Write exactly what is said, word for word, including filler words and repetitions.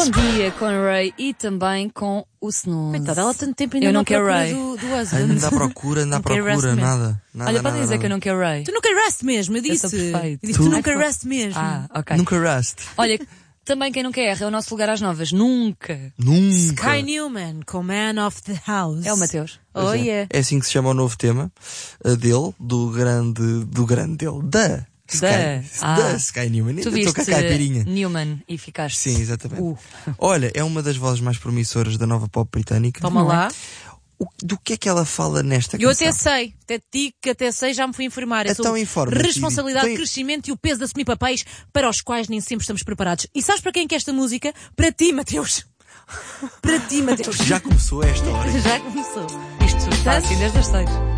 Bom dia com a Ray e também com o Snooze. Coitada, ela há tanto tempo ainda Eu não, não quero procura Ray. do, do husband. Anda à procura, anda à Não quer procura, Rust nada. nada Olha, nada, podem dizer nada. que eu não quero Ray. Tu nunca rust mesmo, eu disse. Eu sou perfeito. Eu disse, Tu- tu nunca rust mesmo. Ah, ok. Nunca rust. Olha, também quem nunca erra é o nosso lugar às novas. Nunca. Nunca. Sky Newman, com Man of the House. É o Mateus. Pois Oh é. yeah. É assim que se chama o novo tema uh, dele, do grande, do grande dele, da Sky, Da. da Ah. Sky Newman. Tu Ainda estou com a viste caipirinha. Newman e ficaste... Sim, exatamente. Uh. Olha, é uma das vozes mais promissoras da nova pop britânica. Toma Não é? lá. O- do que é que ela fala nesta Eu canção? até sei, até te digo que até sei, já me fui informar. É Então sobre informa-te, responsabilidade, Tiri. crescimento e o peso de assumir papéis para os quais nem sempre estamos preparados. E sabes para quem que é esta música? Para ti, Mateus. Para ti, Mateus. Já começou esta hora. Já começou. Isto está assim desde as seis.